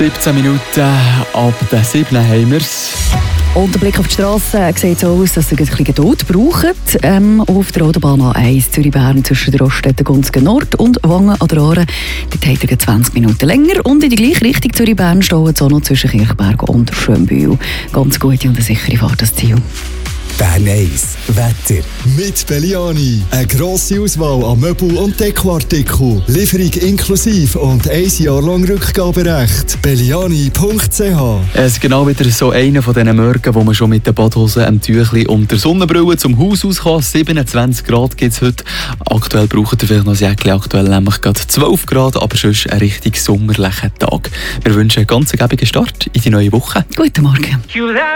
17 Minuten ab der 7 haben wir es. Und der Blick auf die Straße sieht so aus, dass ihr ein bisschen Geduld braucht. Auf der Autobahn A1 Zürich-Bern zwischen der Roststätte Gunzgen Nord und Wangen an der Aare. Dort habt ihr 20 Minuten länger. Und in die gleiche Richtung Zürich-Bern stehen auch noch zwischen Kirchberg und Schönbühl. Ganz gute und eine sichere Fahrt das Ziel. Bern 1 Wetter. Mit Belliani. Eine grosse Auswahl an Möbel- und Dekoartikeln. Lieferung inklusive und 1 Jahr lang Rückgaberecht. Belliani.ch. Es ist genau wieder so einer von diesen Morgen, wo man schon mit den Badhosen, dem Tüchli und der Sonnenbrille zum Haus rauskommt. 27 Grad gibt es heute. Aktuell braucht ihr vielleicht noch ein Jäckchen. Aktuell nämlich gerade 12 Grad, aber sonst ein richtig sommerlicher Tag. Wir wünschen einen ganz gäbigen Start in die neue Woche. Guten Morgen.